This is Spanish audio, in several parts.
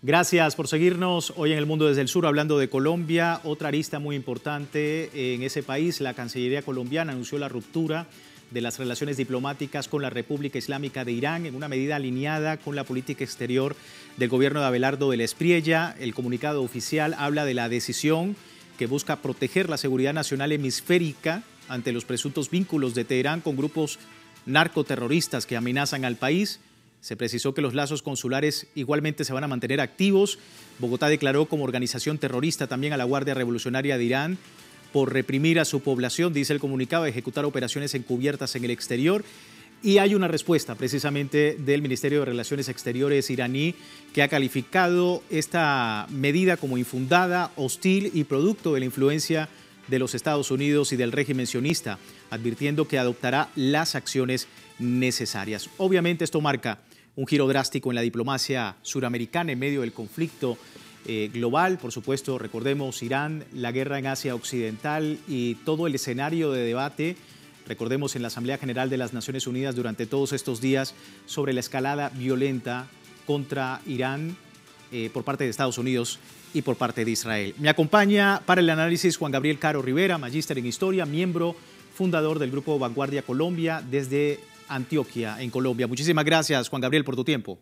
Gracias por seguirnos hoy en El Mundo desde el Sur, hablando de Colombia. Otra arista muy importante en ese país, la Cancillería colombiana anunció la ruptura de las relaciones diplomáticas con la República Islámica de Irán en una medida alineada con la política exterior del gobierno de Abelardo del Espriella. El comunicado oficial habla de la decisión que busca proteger la seguridad nacional hemisférica ante los presuntos vínculos de Teherán con grupos narcoterroristas que amenazan al país. Se precisó que los lazos consulares igualmente se van a mantener activos. Bogotá declaró como organización terrorista también a la Guardia Revolucionaria de Irán por reprimir a su población, dice el comunicado, de ejecutar operaciones encubiertas en el exterior. Y hay una respuesta precisamente del Ministerio de Relaciones Exteriores iraní, que ha calificado esta medida como infundada, hostil y producto de la influencia de los Estados Unidos y del régimen sionista, advirtiendo que adoptará las acciones necesarias. Obviamente esto marca un giro drástico en la diplomacia suramericana en medio del conflicto global. Por supuesto, recordemos Irán, la guerra en Asia Occidental y todo el escenario de debate. Recordemos en la Asamblea General de las Naciones Unidas durante todos estos días sobre la escalada violenta contra Irán por parte de Estados Unidos y por parte de Israel. Me acompaña para el análisis Juan Gabriel Caro Rivera, magíster en Historia, miembro fundador del Grupo Vanguardia Colombia desde Antioquia, en Colombia. Muchísimas gracias, Juan Gabriel, por tu tiempo.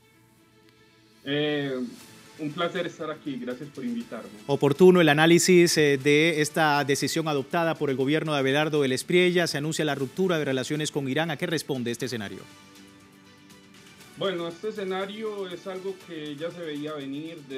Un placer estar aquí, gracias por invitarme. Oportuno el análisis de esta decisión adoptada por el gobierno de Abelardo del Espriella. Se anuncia la ruptura de relaciones con Irán. ¿A qué responde este escenario? Bueno, este escenario es algo que ya se veía venir